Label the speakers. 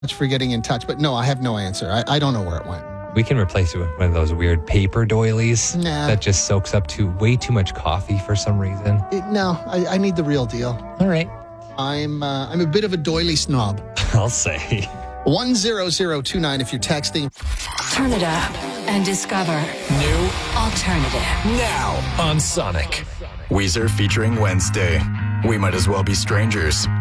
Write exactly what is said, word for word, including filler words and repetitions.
Speaker 1: much for getting in touch. But no, I have no answer. I, I don't know where it went.
Speaker 2: We can replace it with one of those weird paper doilies
Speaker 1: Nah.
Speaker 2: that just soaks up to way too much coffee for some reason.
Speaker 1: It, no, I, I need the real deal.
Speaker 2: All right.
Speaker 1: I'm uh, I'm a bit of a doily snob.
Speaker 2: I'll say.
Speaker 1: one zero zero two nine if you're texting.
Speaker 3: Turn it up and discover
Speaker 4: New
Speaker 3: alternative.
Speaker 4: now on Sonic.
Speaker 5: Weezer featuring Wednesday. We Might As Well Be Strangers.